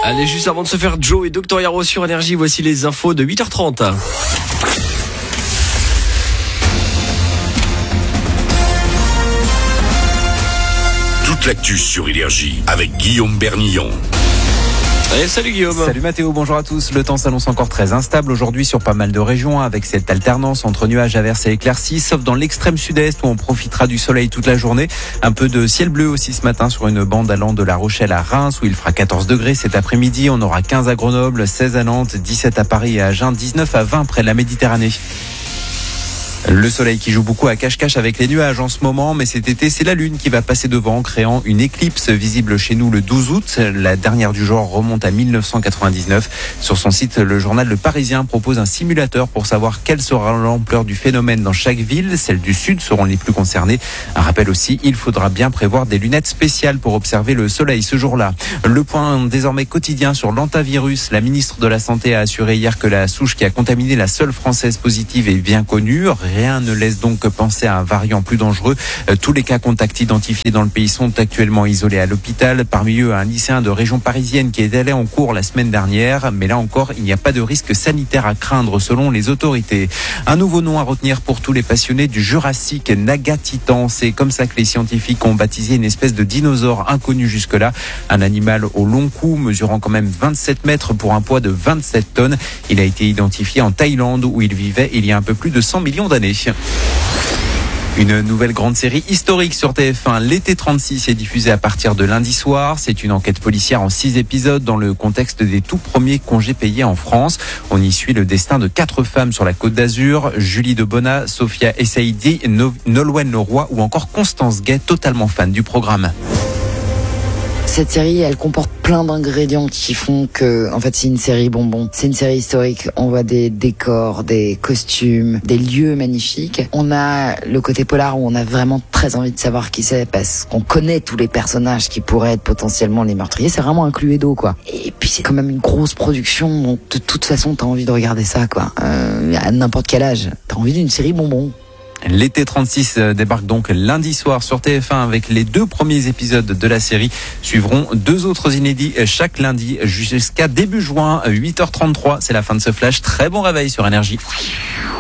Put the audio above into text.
Allez, juste avant de se faire Joe et Dr Hero sur Énergie, voici les infos de 8h30. Toute l'actu sur Énergie avec Guillaume Bernillon. Allez, salut Guillaume. Salut Mathéo, bonjour à tous. Le temps s'annonce encore très instable aujourd'hui sur pas mal de régions avec cette alternance entre nuages, averses et éclaircies, sauf dans l'extrême sud-est où on profitera du soleil toute la journée. Un peu de ciel bleu aussi ce matin sur une bande allant de La Rochelle à Reims où il fera 14 degrés cet après-midi. On aura 15 à Grenoble, 16 à Nantes, 17 à Paris et à Agen, 19 à 20 près de la Méditerranée. Le soleil qui joue beaucoup à cache-cache avec les nuages en ce moment, mais cet été, c'est la lune qui va passer devant, créant une éclipse visible chez nous le 12 août. La dernière du genre remonte à 1999. Sur son site, le journal Le Parisien propose un simulateur pour savoir quelle sera l'ampleur du phénomène dans chaque ville. Celles du sud seront les plus concernées. Un rappel aussi, il faudra bien prévoir des lunettes spéciales pour observer le soleil ce jour-là. Le point désormais quotidien sur l'hantavirus. La ministre de la Santé a assuré hier que la souche qui a contaminé la seule Française positive est bien connue. Rien ne laisse donc penser à un variant plus dangereux. Tous les cas contacts identifiés dans le pays sont actuellement isolés à l'hôpital. Parmi eux, un lycéen de région parisienne qui est allé en cours la semaine dernière. Mais là encore, il n'y a pas de risque sanitaire à craindre selon les autorités. Un nouveau nom à retenir pour tous les passionnés du Jurassique, Nagatitan. C'est comme ça que les scientifiques ont baptisé une espèce de dinosaure inconnu jusque-là. Un animal au long cou, mesurant quand même 27 mètres pour un poids de 27 tonnes. Il a été identifié en Thaïlande où il vivait il y a un peu plus de 100 millions d'années. Une nouvelle grande série historique sur TF1, l'été 36, est diffusée à partir de lundi soir. C'est une enquête policière en 6 épisodes dans le contexte des tout premiers congés payés en France. On y suit le destin de 4 femmes sur la Côte d'Azur, Julie Debona, Sophia Essaidi, Nolwenn Leroy ou encore Constance Gay, totalement fan du programme. Cette série, elle comporte plein d'ingrédients qui font que, en fait, c'est une série bonbon. C'est une série historique. On voit des décors, des costumes, des lieux magnifiques. On a le côté polar où on a vraiment très envie de savoir qui c'est parce qu'on connaît tous les personnages qui pourraient être potentiellement les meurtriers. C'est vraiment un Cluedo, quoi. Et puis, c'est quand même une grosse production. Donc, de toute façon, t'as envie de regarder ça, quoi. À n'importe quel âge. T'as envie d'une série bonbon. L'été 36 débarque donc lundi soir sur TF1 avec les 2 premiers épisodes de la série. Suivront 2 autres inédits chaque lundi jusqu'à début juin, 8h33. C'est la fin de ce flash. Très bon réveil sur Énergie.